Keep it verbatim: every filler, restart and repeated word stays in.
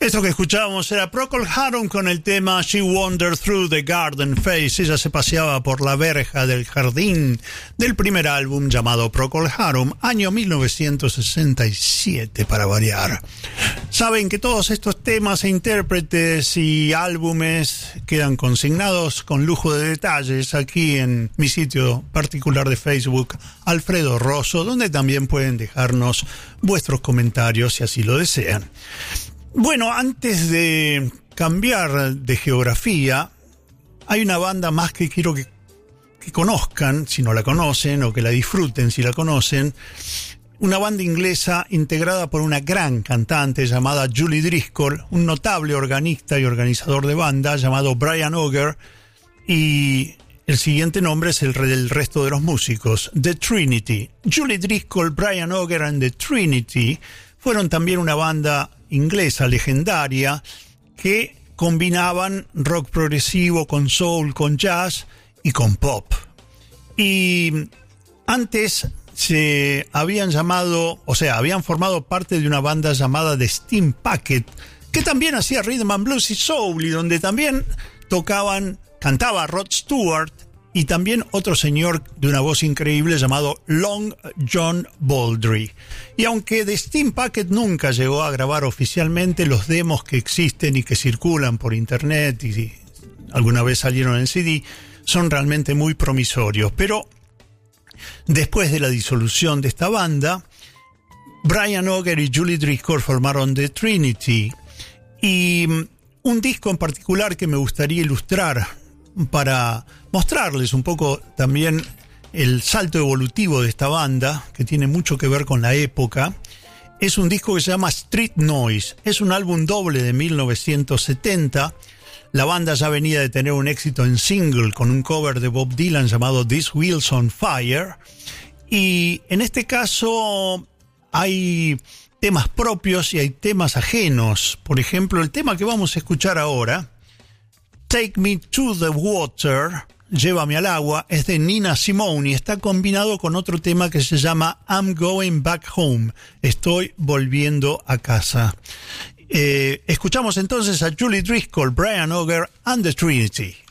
Esto que escuchábamos era Procol Harum con el tema She Wandered Through the Garden Face. Ella se paseaba por la verja del jardín, del primer álbum llamado Procol Harum, año mil novecientos sesenta y siete para variar. Saben que todos estos temas e intérpretes y álbumes quedan consignados con lujo de detalles aquí en mi sitio particular de Facebook, Alfredo Rosso, donde también pueden dejarnos vuestros comentarios si así lo desean. Bueno, antes de cambiar de geografía, hay una banda más que quiero que, que conozcan, si no la conocen, o que la disfruten si la conocen. Una banda inglesa integrada por una gran cantante llamada Julie Driscoll, un notable organista y organizador de banda llamado Brian Auger, y el siguiente nombre es el del resto de los músicos, The Trinity. Julie Driscoll, Brian Auger and The Trinity fueron también una banda inglesa legendaria que combinaban rock progresivo con soul, con jazz y con pop. Y antes se habían llamado, o sea, habían formado parte de una banda llamada The Steam Packet, que también hacía rhythm and blues y soul, y donde también tocaban, cantaba Rod Stewart y también otro señor de una voz increíble llamado Long John Baldry. Y aunque The Steam Packet nunca llegó a grabar oficialmente, los demos que existen y que circulan por internet y alguna vez salieron en C D son realmente muy promisorios. Pero después de la disolución de esta banda, Brian Auger y Julie Driscoll formaron The Trinity, y un disco en particular que me gustaría ilustrar para mostrarles un poco también el salto evolutivo de esta banda, que tiene mucho que ver con la época, es un disco que se llama Street Noise. Es un álbum doble de mil novecientos setenta. La banda ya venía de tener un éxito en single con un cover de Bob Dylan llamado This Wheels on Fire, y en este caso hay temas propios y hay temas ajenos. Por ejemplo, el tema que vamos a escuchar ahora, Take Me to the Water, Llévame al agua, es de Nina Simone y está combinado con otro tema que se llama I'm Going Back Home, Estoy volviendo a casa. Eh, escuchamos entonces a Julie Driscoll, Brian Auger and The Trinity.